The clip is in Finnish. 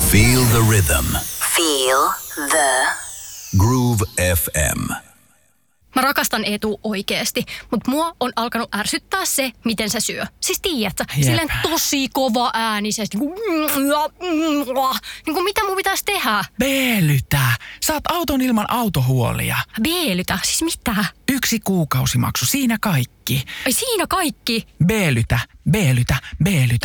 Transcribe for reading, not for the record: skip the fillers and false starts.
Feel the rhythm. Feel the Groove FM. Mä rakastan Eetu oikeesti, mutta mua on alkanut ärsyttää se, miten se syö. Siis tiedätkö, silleen tosi kova äänisesti. Niin kuin mitä mun pitäisi tehdä? Beelytä. Saat auton ilman autohuolia. Beelytä? Siis mitä? 1 kuukausimaksu, siinä kaikki. Ai siinä kaikki? Beelytä, beelytä, beelytä.